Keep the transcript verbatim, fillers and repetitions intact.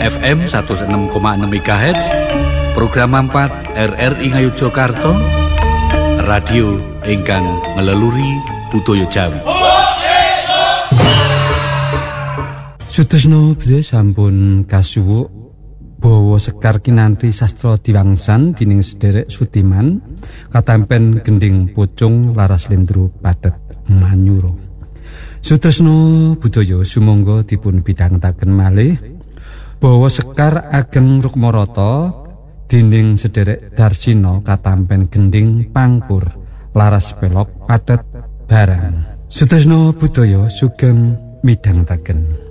F M seratus enam koma enam MHz, program empat R R I Ngayogyakarta, radio ingkang ngeleluri budaya Jawi. Sutresna Budha sampun kasuwuk bawa sekar kinanthi sastra diwangsan dening sederek Sudiman katampen gending pucung laras lendru padet manyura. Sutresna budaya sumangga dipun bidhangetaken malih bawa sekar ageng Rukmarata dening sederek Darsina katampen gending pangkur laras pelok padet barang. Sutresna budaya sugeng midhangetaken.